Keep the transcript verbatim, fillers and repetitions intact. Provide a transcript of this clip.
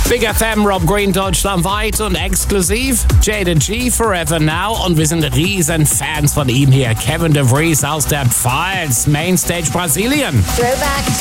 Big F M, Rob Green, deutschlandweit und exklusiv Jada G, Forever Now. Und wir sind riesen Fans von ihm hier. Kevin DeVries aus der Pfalz, Mainstage Brasilien. Throwback